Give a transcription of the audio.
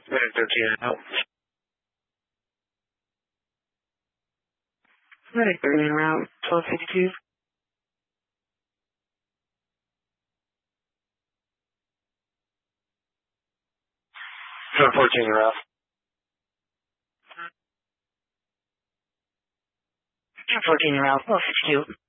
Medic 13 out. Medic 13 route 1252. 714 route. 14 route 1252.